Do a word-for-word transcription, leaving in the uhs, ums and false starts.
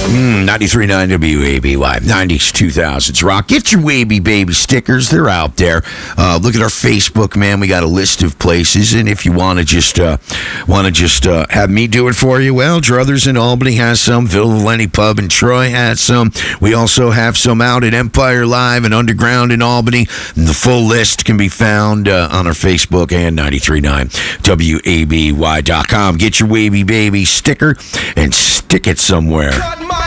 Mm, ninety-three point nine W A B Y, nineties, two thousands rock. Get your Wavy Baby stickers. They're out there. Uh, look at our Facebook, man. We got a list of places, and if you want to just uh, want to just uh, have me do it for you, well, Druthers in Albany has some. Villa Lenny Pub in Troy has some. We also have some out at Empire Live and Underground in Albany. And the full list can be found uh, on our Facebook and ninety-three point nine W A B Y dot com. Get your Wavy Baby sticker and stick it somewhere.